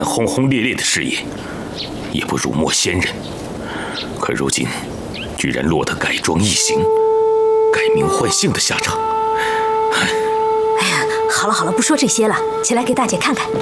轰轰烈烈的事业，也不辱没先人。可如今，居然落得改装易行、改名换姓的下场。 哎呀，好了好了，不说这些了，起来给大姐看看。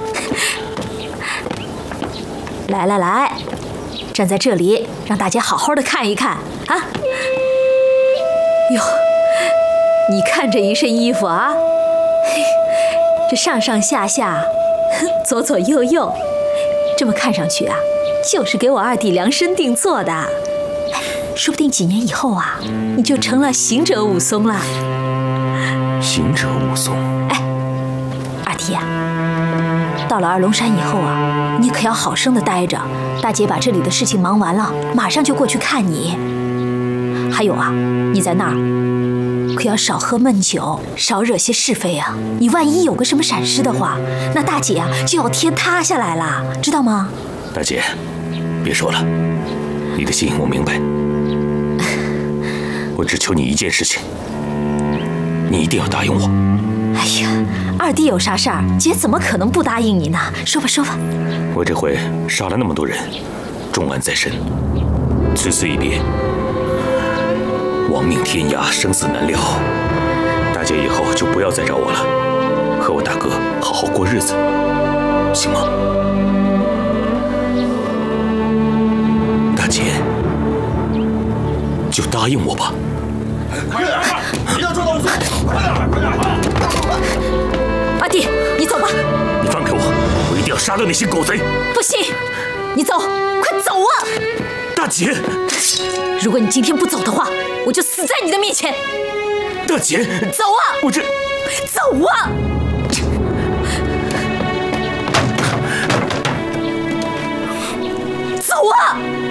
来来来，站在这里，让大姐好好的看一看啊！哟，你看这一身衣服啊，这上上下下，左左右右，这么看上去啊，就是给我二弟量身定做的。说不定几年以后啊，你就成了行者武松了。 行者武松？ 哎，二弟呀，到了二龙山以后啊，你可要好生的待着。大姐把这里的事情忙完了，马上就过去看你。还有啊，你在那儿可要少喝闷酒，少惹些是非啊。你万一有个什么闪失的话，那大姐啊就要天塌下来了，知道吗？ 大姐，别说了，你的心我明白。我只求你一件事情，你一定要答应我。 哎呀，二弟有啥事儿，姐怎么可能不答应你呢？说吧说吧。 我这回杀了那么多人，重案在身，此次一别，亡命天涯，生死难料。大姐以后就不要再找我了，和我大哥好好过日子，行吗？大姐，就答应我吧。 快点啊！一定要抓到武松！快点，快点！ 二弟，你走吧。 你放开我，我一定要杀了那些狗贼！ 不行，你走，快走啊！ 大姐， 如果你今天不走的话，我就死在你的面前。 大姐， 走啊！ 我这走啊！走啊！